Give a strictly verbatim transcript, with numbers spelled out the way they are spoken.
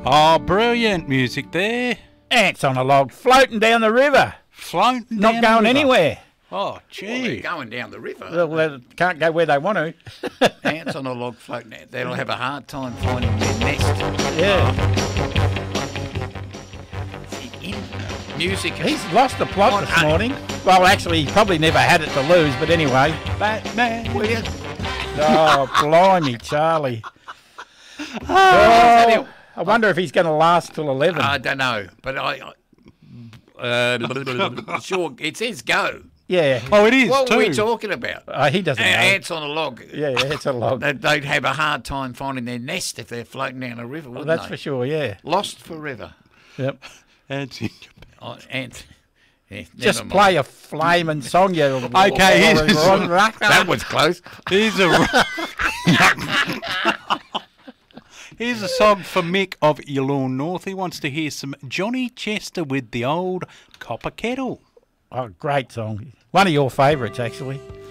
Oh, brilliant music there. Ants on a log floating down the river. Floating Not down going the river. anywhere. Oh, Well, they're gee. going down the river. Well, they can't go where they want to. Ants on a log floating out. They'll have a hard time finding their nest. Yeah. In music. He's lost the plot On this a- morning. Well, actually, he probably never had it to lose, but anyway. Batman. Will you? Oh, blimey, Charlie. Tell you- Oh, I wonder if he's going to last till eleven. I don't know, but I. I uh, sure, it says go. yeah. Oh, it is What too. were we talking about? Uh, he doesn't A- know. Ants on a log. Yeah, yeah, it's a log. They'd, they'd have a hard time finding their nest if they're floating down a river, Well, wouldn't that's they? for sure, yeah. Lost forever. Yep. Ants in Oh, ants. Yeah, Just never mind. play a flaming song, you. Okay, here's- That was close. Here's a Here's a song for Mick of Yallourn North. He wants to hear some Johnny Chester with the old copper kettle. Oh, great song. One of your favourites, actually.